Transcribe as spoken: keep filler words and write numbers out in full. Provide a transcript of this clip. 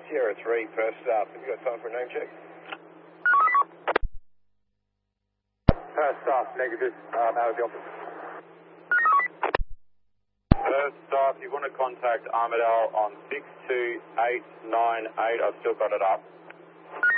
Sierra three, first up. Have you got time for a name check? First off, negative, um, out of the office. First off, you want to contact Armadale on six two eight nine eight. I've still got it up.